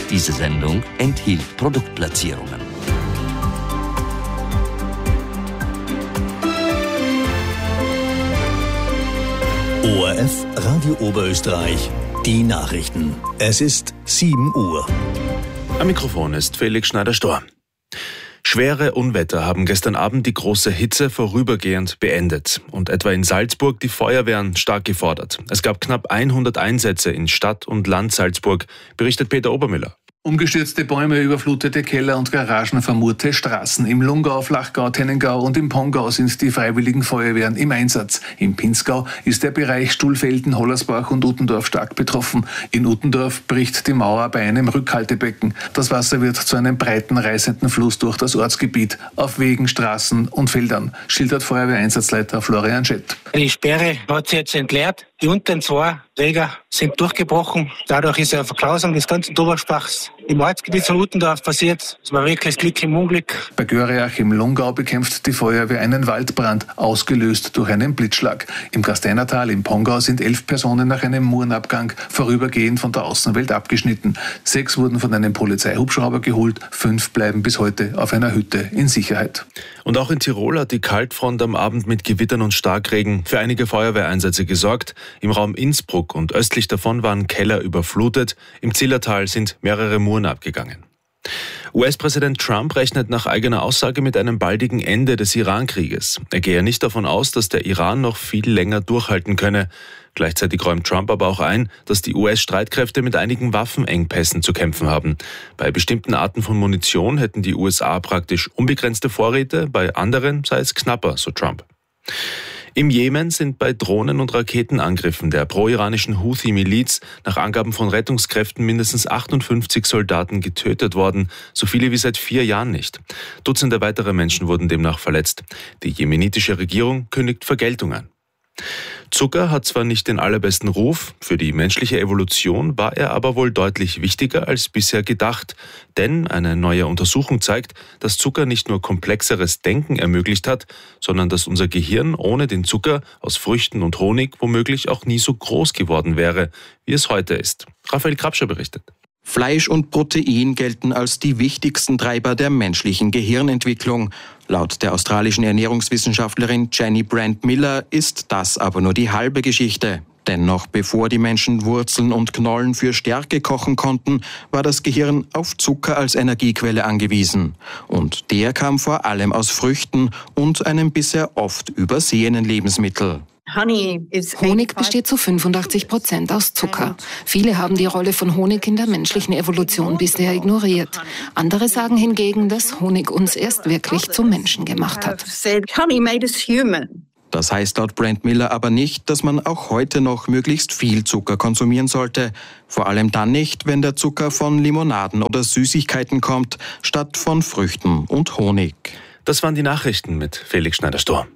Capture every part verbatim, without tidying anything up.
Diese Sendung enthielt Produktplatzierungen. O R F Radio Oberösterreich, die Nachrichten. Es ist sieben Uhr. Am Mikrofon ist Felix Schneider-Storr. Schwere Unwetter haben gestern Abend die große Hitze vorübergehend beendet und etwa in Salzburg die Feuerwehren stark gefordert. Es gab knapp hundert Einsätze in Stadt und Land Salzburg, berichtet Peter Obermüller. Umgestürzte Bäume, überflutete Keller und Garagen, vermurte Straßen. Im Lungau, Flachgau, Tennengau und im Pongau sind die freiwilligen Feuerwehren im Einsatz. Im Pinzgau ist der Bereich Stuhlfelden, Hollersbach und Uttendorf stark betroffen. In Uttendorf bricht die Mauer bei einem Rückhaltebecken. Das Wasser wird zu einem breiten, reißenden Fluss durch das Ortsgebiet, auf Wegen, Straßen und Feldern, schildert Feuerwehreinsatzleiter Florian Schett. Die Sperre hat sich jetzt entleert. Die unteren zwei Träger sind durchgebrochen. Dadurch ist eine Verklausung des ganzen Dobersbachs im Ortsgebiet von Uttendorf passiert. Es war wirklich das Glück im Unglück. Bei Göreach im Lungau bekämpft die Feuerwehr einen Waldbrand, ausgelöst durch einen Blitzschlag. Im Gasteinertal im Pongau sind elf Personen nach einem Murenabgang vorübergehend von der Außenwelt abgeschnitten. Sechs wurden von einem Polizeihubschrauber geholt, fünf bleiben bis heute auf einer Hütte in Sicherheit. Und auch in Tirol hat die Kaltfront am Abend mit Gewittern und Starkregen für einige Feuerwehreinsätze gesorgt. Im Raum Innsbruck und östlich davon waren Keller überflutet. Im Zillertal sind mehrere Muren abgegangen. U S-Präsident Trump rechnet nach eigener Aussage mit einem baldigen Ende des Iran-Krieges. Er gehe nicht davon aus, dass der Iran noch viel länger durchhalten könne. Gleichzeitig räumt Trump aber auch ein, dass die U S-Streitkräfte mit einigen Waffenengpässen zu kämpfen haben. Bei bestimmten Arten von Munition hätten die U S A praktisch unbegrenzte Vorräte, bei anderen sei es knapper, so Trump. Im Jemen sind bei Drohnen- und Raketenangriffen der pro-iranischen Houthi-Miliz nach Angaben von Rettungskräften mindestens achtundfünfzig Soldaten getötet worden, so viele wie seit vier Jahren nicht. Dutzende weitere Menschen wurden demnach verletzt. Die jemenitische Regierung kündigt Vergeltung an. Zucker hat zwar nicht den allerbesten Ruf, für die menschliche Evolution war er aber wohl deutlich wichtiger als bisher gedacht. Denn eine neue Untersuchung zeigt, dass Zucker nicht nur komplexeres Denken ermöglicht hat, sondern dass unser Gehirn ohne den Zucker aus Früchten und Honig womöglich auch nie so groß geworden wäre, wie es heute ist. Raphael Krapscher berichtet. Fleisch und Protein gelten als die wichtigsten Treiber der menschlichen Gehirnentwicklung. Laut der australischen Ernährungswissenschaftlerin Jenny Brand Miller ist das aber nur die halbe Geschichte. Denn noch bevor die Menschen Wurzeln und Knollen für Stärke kochen konnten, war das Gehirn auf Zucker als Energiequelle angewiesen. Und der kam vor allem aus Früchten und einem bisher oft übersehenen Lebensmittel. Honig besteht zu fünfundachtzig Prozent aus Zucker. Viele haben die Rolle von Honig in der menschlichen Evolution bisher ignoriert. Andere sagen hingegen, dass Honig uns erst wirklich zu Menschen gemacht hat. Das heißt laut Brand Miller aber nicht, dass man auch heute noch möglichst viel Zucker konsumieren sollte. Vor allem dann nicht, wenn der Zucker von Limonaden oder Süßigkeiten kommt, statt von Früchten und Honig. Das waren die Nachrichten mit Felix Schneider-Storr.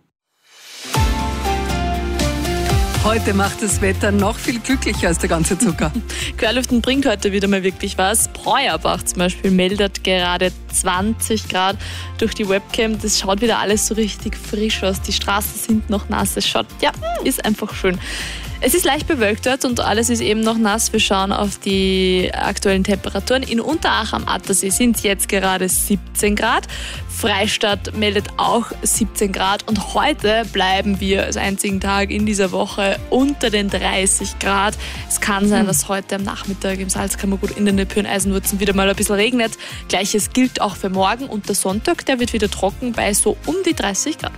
Heute macht das Wetter noch viel glücklicher als der ganze Zucker. Querlüften bringt heute wieder mal wirklich was. Breuerbach zum Beispiel meldet gerade zwanzig Grad durch die Webcam. Das schaut wieder alles so richtig frisch aus. Die Straßen sind noch nass. Es schaut, ja, ist einfach schön. Es ist leicht bewölkt dort und alles ist eben noch nass. Wir schauen auf die aktuellen Temperaturen. In Unterach am Attersee sind es jetzt gerade siebzehn Grad. Freistadt meldet auch siebzehn Grad. Und heute bleiben wir als einzigen Tag in dieser Woche unter den dreißig Grad. Es kann sein, dass heute am Nachmittag im Salzkammergut in den Nepören-Eisenwurzen wieder mal ein bisschen regnet. Gleiches gilt auch für morgen und der Sonntag. Der wird wieder trocken bei so um die dreißig Grad.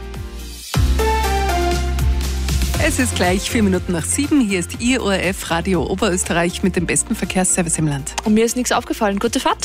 Es ist gleich vier Minuten nach sieben. Hier ist Ihr O R F Radio Oberösterreich mit dem besten Verkehrsservice im Land. Und mir ist nichts aufgefallen. Gute Fahrt.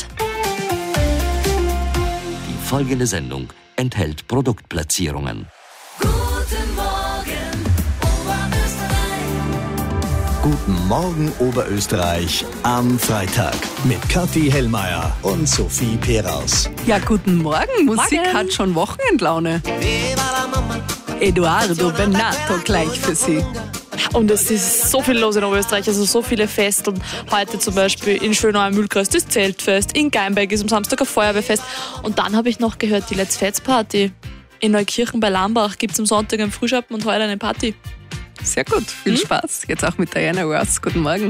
Die folgende Sendung enthält Produktplatzierungen. Guten Morgen, Oberösterreich. Guten Morgen, Oberösterreich am Freitag mit Kathi Hellmeier und Sophie Peraus. Ja, guten Morgen. Musik Morgen. hat schon Wochenendlaune. Eduardo Benato gleich für Sie. Und es ist so viel los in Oberösterreich, also so viele Festeln. Heute zum Beispiel in Schönau im Mühlkreis das Zeltfest, in Geimberg ist am Samstag ein Feuerwehrfest. Und dann habe ich noch gehört, die Let's Fets Party in Neukirchen bei Lambach gibt es am Sonntag einen Frühschappen und heute eine Party. Sehr gut, viel Spaß. Jetzt auch mit Diana Ross. Guten Morgen.